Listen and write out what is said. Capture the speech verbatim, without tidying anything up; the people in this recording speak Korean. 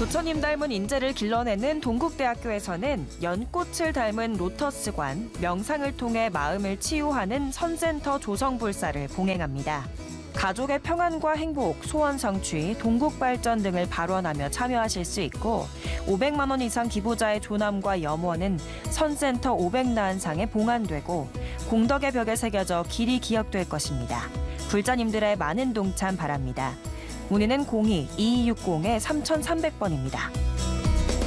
부처님 닮은 인재를 길러내는 동국대학교에서는 연꽃을 닮은 로터스관, 명상을 통해 마음을 치유하는 선센터 조성불사를 봉행합니다. 가족의 평안과 행복, 소원 성취, 동국 발전 등을 발언하며 참여하실 수 있고 오백만 원 이상 기부자의 조남과 염원은 선센터 오백나은상에 봉안되고 공덕의 벽에 새겨져 길이 기억될 것입니다. 불자님들의 많은 동참 바랍니다. 문의는 공이 이이육공 삼삼공 번입니다.